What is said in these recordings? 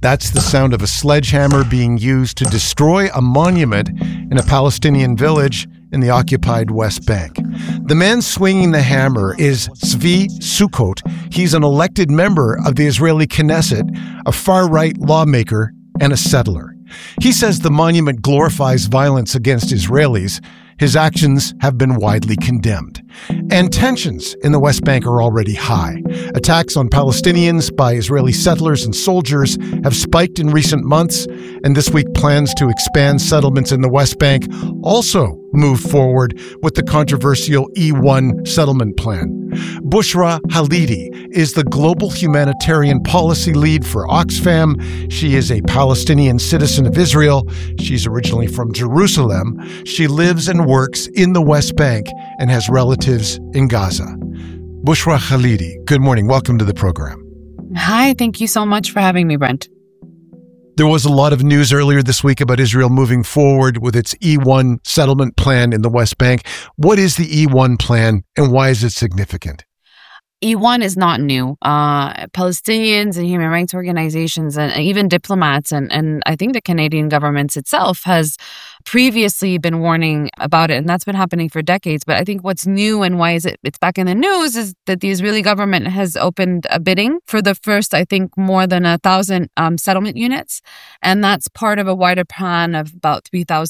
That's the sound of a sledgehammer being used to destroy a monument in a Palestinian village in the occupied West Bank. The man swinging the hammer is Zvi Sukkot. He's an elected member of the Israeli Knesset, a far-right lawmaker, and a settler. He says the monument glorifies violence against Israelis. His actions have been widely condemned. And tensions in the West Bank are already high. Attacks on Palestinians by Israeli settlers and soldiers have spiked in recent months, and this week plans to expand settlements in the West Bank also move forward with the controversial E1 settlement plan. Bushra Khalidi is the global humanitarian policy lead for Oxfam. She is a Palestinian citizen of Israel. She's originally from Jerusalem. She lives and works in the West Bank and has relatives in Gaza. Bushra Khalidi, good morning. Welcome to the program. Hi, thank you so much for having me, Brent. There was a lot of news earlier this week about Israel moving forward with its E1 settlement plan in the West Bank. What is the E1 plan and why is it significant? E1 is not new. Palestinians and human rights organizations and even diplomats and I think the Canadian government itself has previously been warning about it, and that's been happening for decades. But I think what's new and why it's back in the news is that the Israeli government has opened a bidding for the first, I think, more than 1,000 settlement units. And that's part of a wider plan of about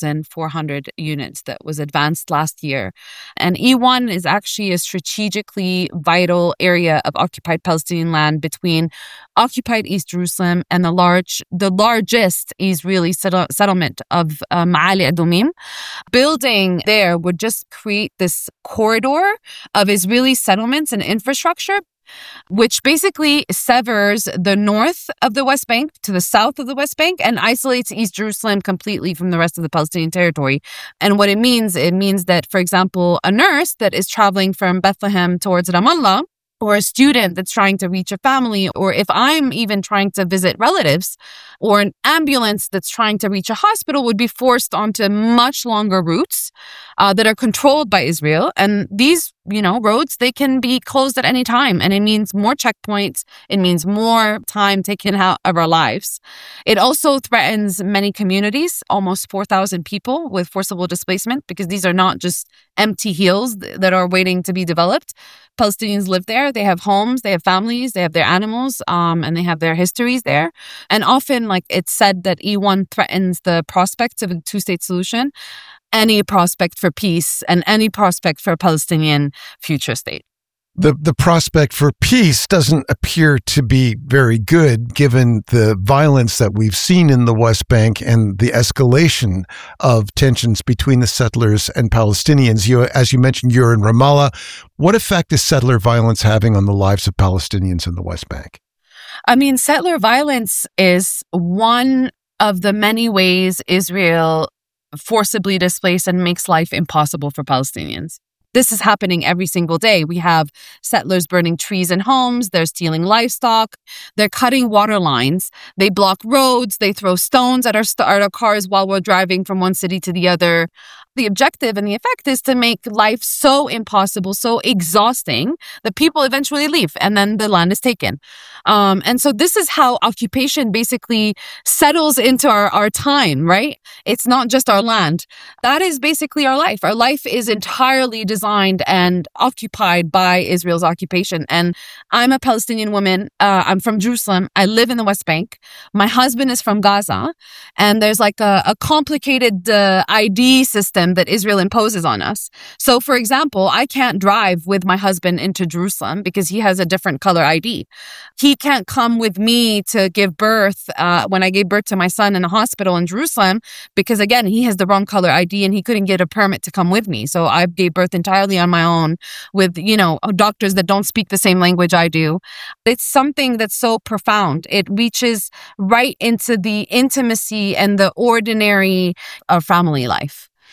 3,400 units that was advanced last year. And E1 is actually a strategically vital area of occupied Palestinian land between occupied East Jerusalem and the largest Israeli settlement of Ma'ale Adumim. Building there would just create this corridor of Israeli settlements and infrastructure, which basically severs the north of the West Bank to the south of the West Bank and isolates East Jerusalem completely from the rest of the Palestinian territory. And what it means that, for example, a nurse that is traveling from Bethlehem towards Ramallah, or a student that's trying to reach a family, or if I'm even trying to visit relatives, or an ambulance that's trying to reach a hospital would be forced onto much longer routes that are controlled by Israel. And these, roads, they can be closed at any time. And it means more checkpoints. It means more time taken out of our lives. It also threatens many communities, almost 4,000 people with forcible displacement, because these are not just empty hills that are waiting to be developed. Palestinians live there. They have homes, they have families, they have their animals, and they have their histories there. And often, it's said that E1 threatens the prospects of a two-state solution, any prospect for peace, and any prospect for a Palestinian future state. The prospect for peace doesn't appear to be very good given the violence that we've seen in the West Bank and the escalation of tensions between the settlers and Palestinians. As you mentioned, you're in Ramallah. What effect is settler violence having on the lives of Palestinians in the West Bank? Settler violence is one of the many ways Israel forcibly displaces and makes life impossible for Palestinians. This is happening every single day. We have settlers burning trees and homes. They're stealing livestock. They're cutting water lines. They block roads. They throw stones at our cars while we're driving from one city to the other. The objective and the effect is to make life so impossible, so exhausting that people eventually leave and then the land is taken. And so this is how occupation basically settles into our time, right? It's not just our land. That is basically our life. Our life is entirely designed and occupied by Israel's occupation. And I'm a Palestinian woman. I'm from Jerusalem. I live in the West Bank. My husband is from Gaza. And there's a complicated ID system that Israel imposes on us. So, for example, I can't drive with my husband into Jerusalem because he has a different color ID. He can't come with me to give birth when I gave birth to my son in a hospital in Jerusalem because, again, he has the wrong color ID and he couldn't get a permit to come with me. So I gave birth entirely on my own with, doctors that don't speak the same language I do. It's something that's so profound. It reaches right into the intimacy and the ordinary of family life.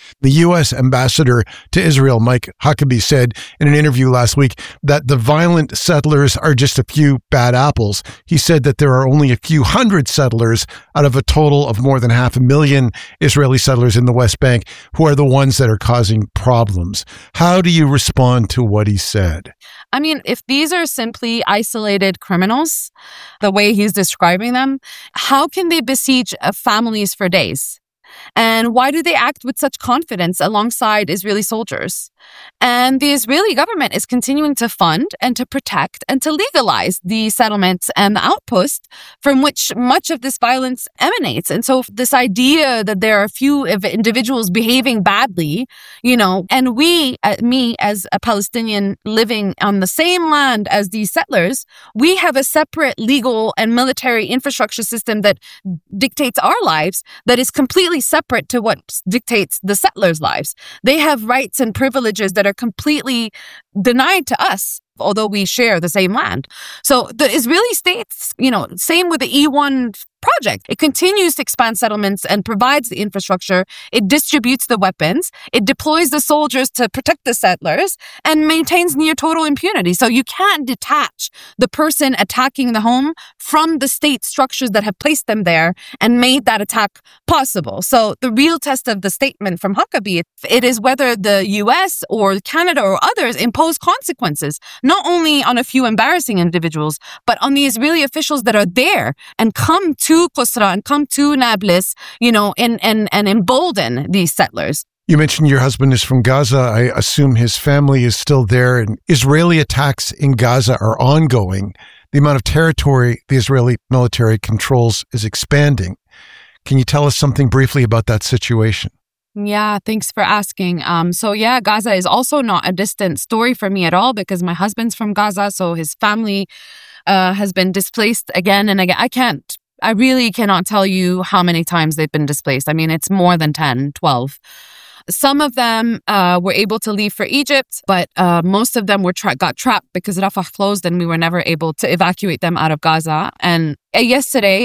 The U.S. ambassador to Israel, Mike Huckabee, said in an interview last week that the violent settlers are just a few bad apples. He said that there are only a few hundred settlers out of a total of more than 500,000 Israeli settlers in the West Bank who are the ones that are causing problems. How do you respond to what he said? I mean, if these are simply isolated criminals, the way he's describing them, how can they besiege families for days? And why do they act with such confidence alongside Israeli soldiers? And the Israeli government is continuing to fund and to protect and to legalize the settlements and the outposts from which much of this violence emanates. And so this idea that there are a few individuals behaving badly, and me as a Palestinian living on the same land as these settlers, we have a separate legal and military infrastructure system that dictates our lives that is completely separate to what dictates the settlers' lives. They have rights and privileges that are completely denied to us, although we share the same land. So the Israeli states, same with the E1 project. It continues to expand settlements and provides the infrastructure. It distributes the weapons. It deploys the soldiers to protect the settlers and maintains near total impunity. So you can't detach the person attacking the home from the state structures that have placed them there and made that attack possible. So the real test of the statement from Huckabee, it is whether the US or Canada or others impose consequences, not only on a few embarrassing individuals, but on the Israeli officials that are there and come to Qusra and come to Nablus, and embolden these settlers. You mentioned your husband is from Gaza. I assume his family is still there, and Israeli attacks in Gaza are ongoing. The amount of territory the Israeli military controls is expanding. Can you tell us something briefly about that situation? Yeah, thanks for asking. Gaza is also not a distant story for me at all because my husband's from Gaza, so his family has been displaced again and again. I really cannot tell you how many times they've been displaced. I mean, it's more than 10, 12. Some of them were able to leave for Egypt, but most of them got trapped because Rafah closed and we were never able to evacuate them out of Gaza. And yesterday,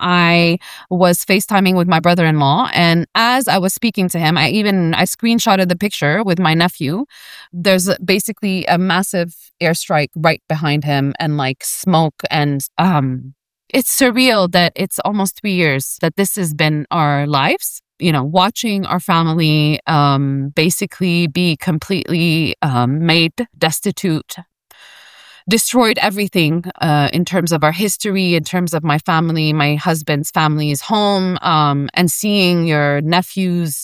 I was FaceTiming with my brother-in-law, and as I was speaking to him, I screenshotted the picture with my nephew. There's basically a massive airstrike right behind him and smoke and it's surreal that it's almost 3 years that this has been our lives. Watching our family basically be completely made destitute, destroyed everything in terms of our history, in terms of my family, my husband's family's home, and seeing your nephews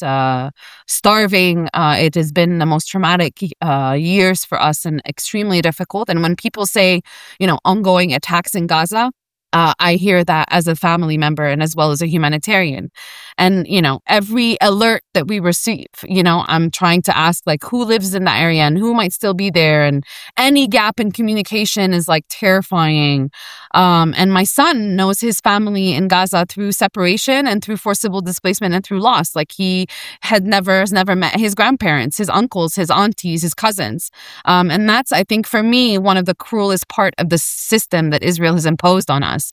starving. It has been the most traumatic years for us and extremely difficult. And when people say, ongoing attacks in Gaza, I hear that as a family member and as well as a humanitarian. And, every alert that we receive, I'm trying to ask who lives in that area and who might still be there. And any gap in communication is terrifying. And my son knows his family in Gaza through separation and through forcible displacement and through loss. He has never met his grandparents, his uncles, his aunties, his cousins. And that's, I think, for me, one of the cruelest part of the system that Israel has imposed on us.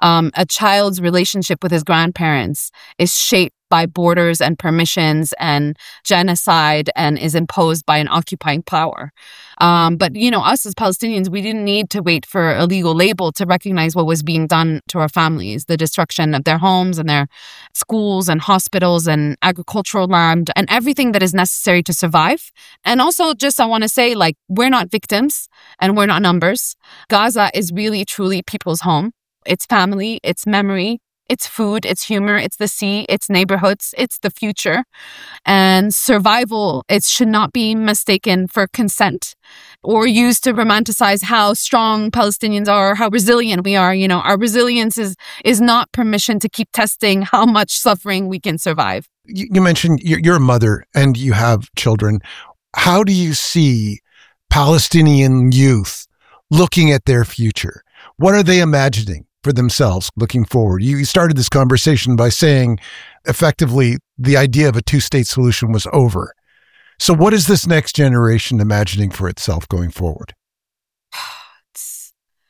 A child's relationship with his grandparents is shaped by borders and permissions and genocide and is imposed by an occupying power. But us as Palestinians, we didn't need to wait for a legal label to recognize what was being done to our families, the destruction of their homes and their schools and hospitals and agricultural land and everything that is necessary to survive. And also I want to say, we're not victims and we're not numbers. Gaza is really, truly people's home. It's family, it's memory, it's food, it's humor, it's the sea, it's neighborhoods, it's the future. And survival, it should not be mistaken for consent or used to romanticize how strong Palestinians are, how resilient we are. Our resilience is not permission to keep testing how much suffering we can survive. You mentioned you're a mother and you have children. How do you see Palestinian youth looking at their future? What are they imagining for themselves looking forward? You started this conversation by saying, effectively, the idea of a two-state solution was over. So what is this next generation imagining for itself going forward?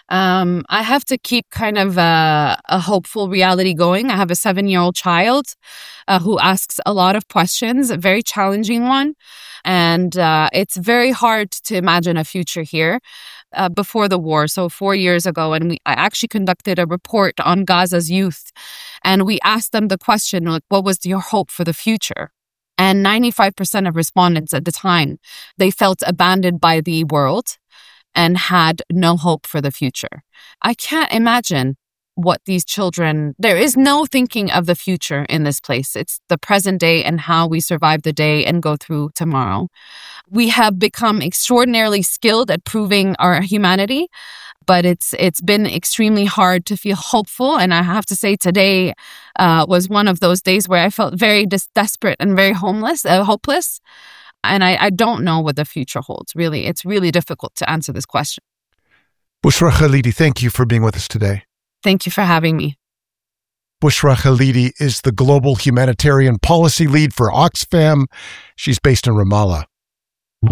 I have to keep kind of a hopeful reality going. I have a 7-year-old child who asks a lot of questions, a very challenging one. And it's very hard to imagine a future here before the war. So 4 years ago, and I actually conducted a report on Gaza's youth. And we asked them the question, like, what was your hope for the future? And 95% of respondents at the time, they felt abandoned by the world and had no hope for the future. I can't imagine what these children, there is no thinking of the future in this place. It's the present day and how we survive the day and go through tomorrow. We have become extraordinarily skilled at proving our humanity, but it's been extremely hard to feel hopeful. And I have to say today was one of those days where I felt very desperate and very hopeless. And I don't know what the future holds, really. It's really difficult to answer this question. Bushra Khalidi, thank you for being with us today. Thank you for having me. Bushra Khalidi is the Global Humanitarian Policy Lead for Oxfam. She's based in Ramallah.